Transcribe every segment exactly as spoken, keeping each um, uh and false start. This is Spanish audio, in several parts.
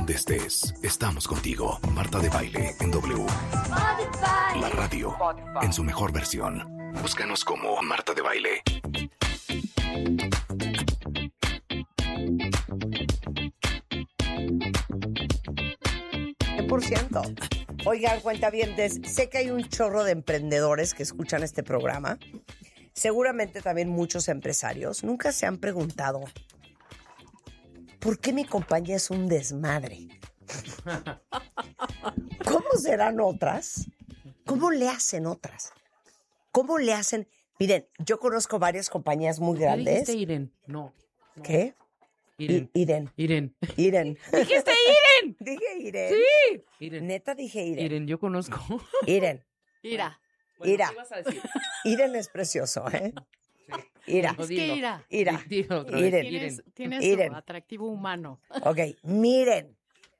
donde estés, estamos contigo. Marta de Baile en W. La radio en su mejor versión. Búscanos como Marta de Baile. cien por ciento. Oigan, cuentavientes, sé que hay un chorro de emprendedores que escuchan este programa. Seguramente también muchos empresarios. Nunca se han preguntado, ¿por qué mi compañía es un desmadre? ¿Cómo serán otras? ¿Cómo le hacen otras? ¿Cómo le hacen? Miren, yo conozco varias compañías muy grandes. ¿Qué dijiste, Iren? No. no. ¿Qué? Iren. I- Iren. Iren. Iren. ¿Dijiste Iren? Dije Iren. Sí. Iren. Neta dije Iren. Iren, yo conozco. Iren. Ira. Bueno, Ira. ¿qué ibas a decir? Iren es precioso, ¿eh? Ira. Pues Es que dilo. Ira. Ira. Dilo otra vez. Iren. Tienes, tienes Iren. su atractivo humano. Ok, miren.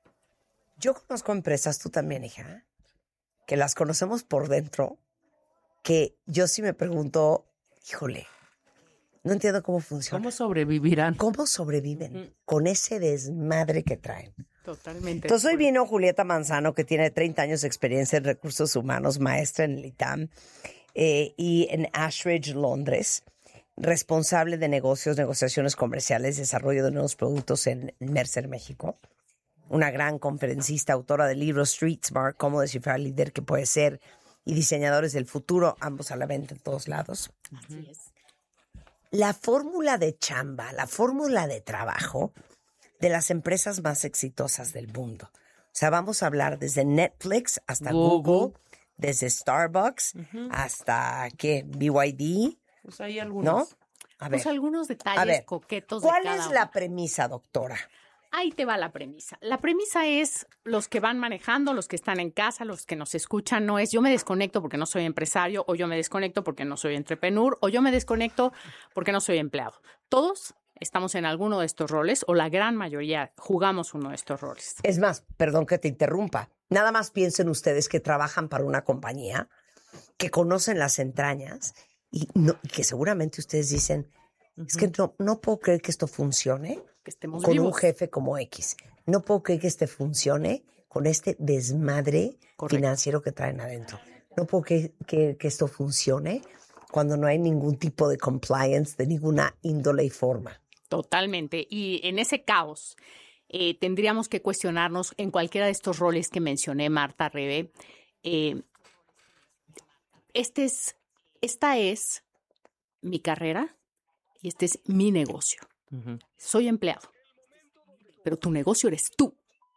Yo conozco empresas, tú también, hija, que las conocemos por dentro, que yo sí me pregunto, híjole, no entiendo cómo funciona. ¿Cómo sobrevivirán? ¿Cómo sobreviven Ujú. con ese desmadre que traen? Totalmente. Entonces hoy vino Julieta Manzano, que tiene treinta años de experiencia en recursos humanos, maestra en el I T A M eh, y en Ashridge, Londres, responsable de negocios, negociaciones comerciales, desarrollo de nuevos productos en Mercer, México. Una gran conferencista, autora del libro Street Smart, cómo descifrar al líder que puede ser, y diseñadores del futuro, ambos a la venta en todos lados. Así es. La fórmula de chamba, la fórmula de trabajo de las empresas más exitosas del mundo. O sea, vamos a hablar desde Netflix hasta Google, Google. desde Starbucks hasta, ¿qué? B Y D, Pues hay algunos. ¿no? A ver, Pues algunos detalles a ver, coquetos de ¿cuál cada es uno. la premisa, doctora? Ahí te va la premisa. La premisa es los que van manejando, los que están en casa, los que nos escuchan. No es yo me desconecto porque no soy empresario, o yo me desconecto porque no soy entrepreneur, o yo me desconecto porque no soy empleado. Todos estamos en alguno de estos roles, o la gran mayoría jugamos uno de estos roles. Es más, perdón que te interrumpa. Nada más piensen ustedes que trabajan para una compañía, que conocen las entrañas y, no, y que seguramente ustedes dicen, es que no, no puedo creer que esto funcione Que estemos con vivos. un jefe como X. No puedo creer que este funcione con este desmadre Correcto. financiero que traen adentro. No puedo creer que, que esto funcione cuando no hay ningún tipo de compliance de ninguna índole y forma. Totalmente. Y en ese caos eh, tendríamos que cuestionarnos en cualquiera de estos roles que mencioné, Marta, Rebe. Eh, este es, esta es mi carrera y este es mi negocio. Ujú. Soy empleado, pero tu negocio eres tú.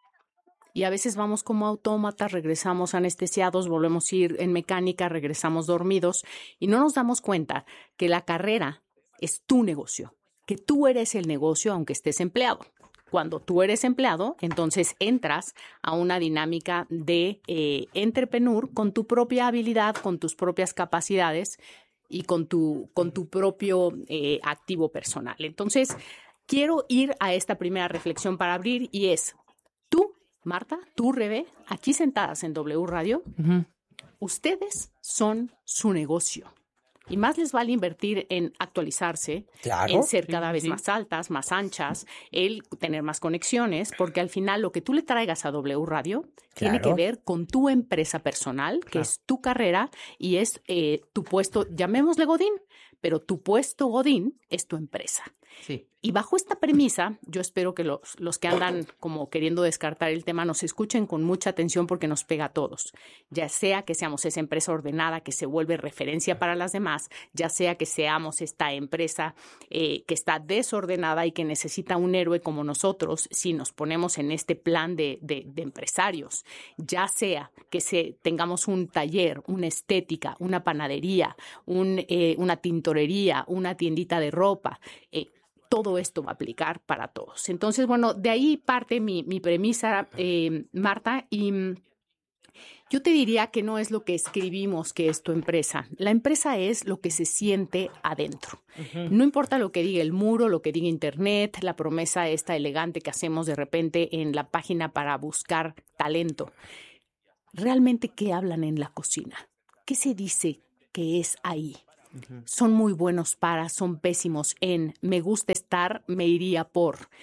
Y a veces vamos como autómatas, regresamos anestesiados, volvemos a ir en mecánica, regresamos dormidos y no nos damos cuenta que la carrera es tu negocio, que tú eres el negocio aunque estés empleado. Cuando tú eres empleado, entonces entras a una dinámica de eh, entrepreneur con tu propia habilidad, con tus propias capacidades y con tu, con tu propio eh, activo personal. Entonces, quiero ir a esta primera reflexión para abrir y es, tú, Marta, tú, Rebe, aquí sentadas en W Radio, Ujú. ustedes son su negocio. Y más les vale invertir en actualizarse, Claro. en ser Sí, cada vez sí. más altas, más anchas, el tener más conexiones, porque al final lo que tú le traigas a W Radio tiene Claro. que ver con tu empresa personal, que Claro. es tu carrera y es eh, tu puesto, llamémosle Godín, pero tu puesto Godín es tu empresa. Sí. Y bajo esta premisa, yo espero que los, los que andan como queriendo descartar el tema nos escuchen con mucha atención porque nos pega a todos. Ya sea que seamos esa empresa ordenada que se vuelve referencia para las demás, ya sea que seamos esta empresa eh, que está desordenada y que necesita un héroe como nosotros si nos ponemos en este plan de, de, de empresarios, ya sea que se, tengamos un taller, una estética, una panadería, un, eh, una tintorería, una tiendita de ropa, eh, todo esto va a aplicar para todos. Entonces, bueno, de ahí parte mi, mi premisa, eh, Marta, y mm, yo te diría que no es lo que escribimos que es tu empresa. La empresa es lo que se siente adentro. Ujú. No importa lo que diga el muro, lo que diga Internet, la promesa esta elegante que hacemos de repente en la página para buscar talento. ¿Realmente qué hablan en la cocina? ¿Qué se dice que es ahí? Ujú. Son muy buenos para, son pésimos en me gusta estar, me iría por.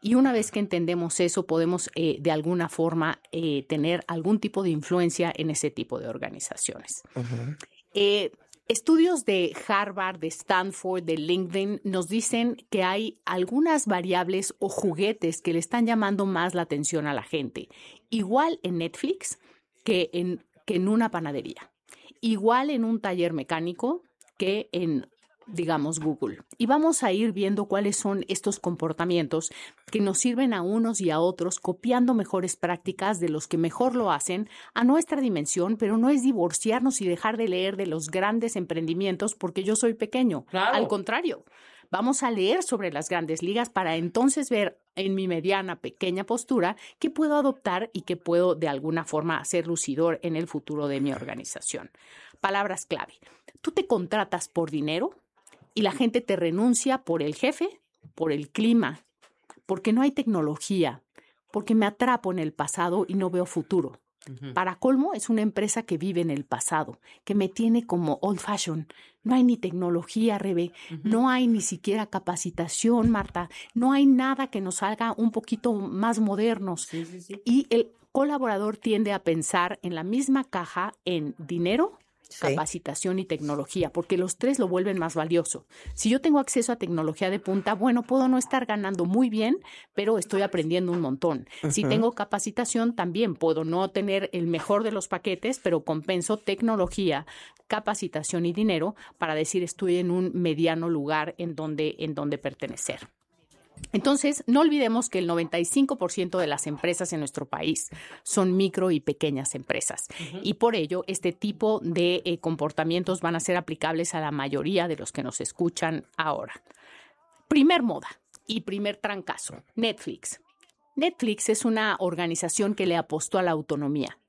Y una vez que entendemos eso, podemos eh, de alguna forma eh, tener algún tipo de influencia en ese tipo de organizaciones. Uh-huh. Eh, Estudios de Harvard, de Stanford, de LinkedIn nos dicen que hay algunas variables o juguetes que le están llamando más la atención a la gente. Igual en Netflix que en, que en una panadería. Igual en un taller mecánico que en, digamos, Google. Y vamos a ir viendo cuáles son estos comportamientos que nos sirven a unos y a otros, copiando mejores prácticas de los que mejor lo hacen a nuestra dimensión, pero no es divorciarnos y dejar de leer de los grandes emprendimientos porque yo soy pequeño. Claro. Al contrario, vamos a leer sobre las grandes ligas para entonces ver en mi mediana, pequeña postura qué puedo adoptar y qué puedo de alguna forma hacer lucidor en el futuro de mi organización. Palabras clave. Tú te contratas por dinero y la gente te renuncia por el jefe, por el clima, porque no hay tecnología, porque me atrapo en el pasado y no veo futuro. Uh-huh. Para colmo, es una empresa que vive en el pasado, que me tiene como old fashion. No hay ni tecnología, Rebe, uh-huh. no hay ni siquiera capacitación, Marta, no hay nada que nos haga un poquito más modernos. Sí, sí, sí. Y el colaborador tiende a pensar en la misma caja en dinero, sí. capacitación y tecnología, porque los tres lo vuelven más valioso. Si yo tengo acceso a tecnología de punta, bueno, puedo no estar ganando muy bien, pero estoy aprendiendo un montón. Uh-huh. Si tengo capacitación, también puedo no tener el mejor de los paquetes, pero compenso tecnología, capacitación y dinero para decir estoy en un mediano lugar en donde, en donde pertenecer. Entonces, no olvidemos que el noventa y cinco por ciento de las empresas en nuestro país son micro y pequeñas empresas. Uh-huh. Y por ello, este tipo de eh, comportamientos van a ser aplicables a la mayoría de los que nos escuchan ahora. Primer moda y primer trancazo, Netflix. Netflix es una organización que le apostó a la autonomía.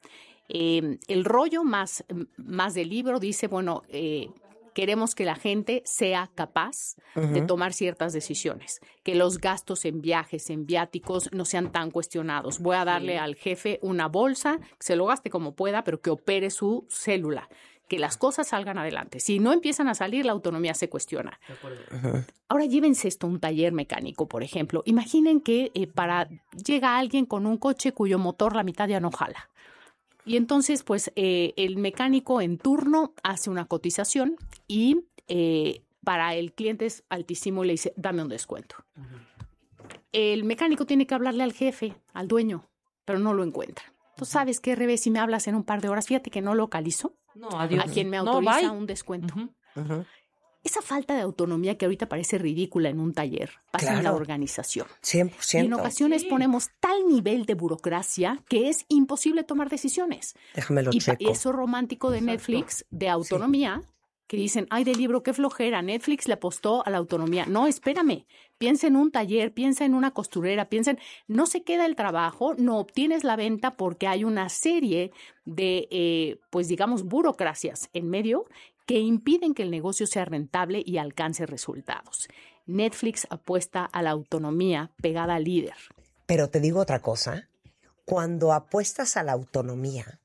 Eh, el rollo más, más del libro dice, bueno, eh, queremos que la gente sea capaz uh-huh. de tomar ciertas decisiones, que los gastos en viajes, en viáticos no sean tan cuestionados. Voy a darle sí. al jefe una bolsa, que se lo gaste como pueda, pero que opere su célula, que las cosas salgan adelante. Si no empiezan a salir, la autonomía se cuestiona. Uh-huh. Ahora llévense esto a un taller mecánico, por ejemplo. Imaginen que eh, para llega alguien con un coche cuyo motor la mitad ya no jala. Y entonces, pues, eh, el mecánico en turno hace una cotización y eh, para el cliente es altísimo y le dice, dame un descuento. Uh-huh. El mecánico tiene que hablarle al jefe, al dueño, pero no lo encuentra. ¿Tú sabes qué, Rebe? Si me hablas en un par de horas, fíjate que no localizo no, adiós. a quien me autoriza no, un descuento. Uh-huh. Uh-huh. Esa falta de autonomía que ahorita parece ridícula en un taller pasa claro. en la organización. cien por ciento. Y en ocasiones sí. ponemos tal nivel de burocracia que es imposible tomar decisiones. Déjamelo y, checo. Y eso romántico de Exacto. Netflix, de autonomía, sí. que dicen, ay, de libro, qué flojera, Netflix le apostó a la autonomía. No, espérame, piensa en un taller, piensa en una costurera, piensa en, no se queda el trabajo, no obtienes la venta porque hay una serie de, eh, pues digamos, burocracias en medio que impiden que el negocio sea rentable y alcance resultados. Netflix apuesta a la autonomía pegada al líder. Pero te digo otra cosa, cuando apuestas a la autonomía,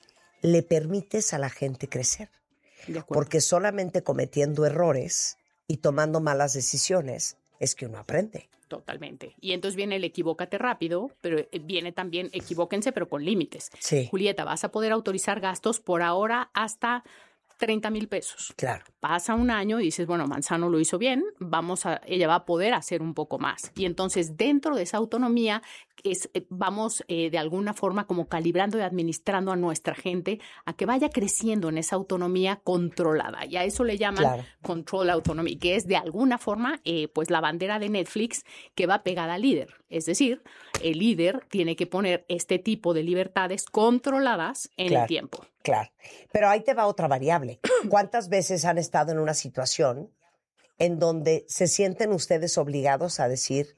le permites a la gente crecer. Porque solamente cometiendo errores y tomando malas decisiones es que uno aprende. Totalmente. Y entonces viene el equivócate rápido, pero viene también equivóquense, pero con límites. Sí. Julieta, vas a poder autorizar gastos por ahora hasta treinta mil pesos. Claro. Pasa un año y dices, bueno, Manzano lo hizo bien, vamos a, ella va a poder hacer un poco más. Y entonces dentro de esa autonomía es, vamos eh, de alguna forma como calibrando y administrando a nuestra gente a que vaya creciendo en esa autonomía controlada. Y a eso le llaman claro. control autonomy, que es de alguna forma eh, pues la bandera de Netflix que va pegada al líder. Es decir, el líder tiene que poner este tipo de libertades controladas en claro. el tiempo. Claro, pero ahí te va otra variable. ¿Cuántas veces han estado en una situación en donde se sienten ustedes obligados a decir,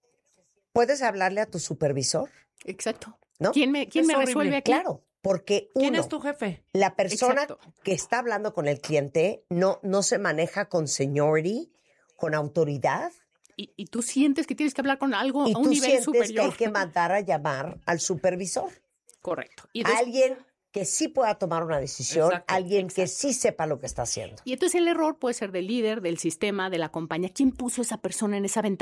¿puedes hablarle a tu supervisor? Exacto. ¿No? ¿Quién me, quién me resuelve aquí? Claro, porque uno, ¿quién es tu jefe? La persona Exacto. que está hablando con el cliente no, no se maneja con seniority, con autoridad. Y, y tú sientes que tienes que hablar con algo y a un nivel superior. Y tú sientes que hay que mandar a llamar al supervisor. Correcto. Y después, alguien que sí pueda tomar una decisión, exacto, alguien exacto. que sí sepa lo que está haciendo. Y entonces el error puede ser del líder, del sistema, de la compañía. ¿Quién puso esa persona en esa ventana?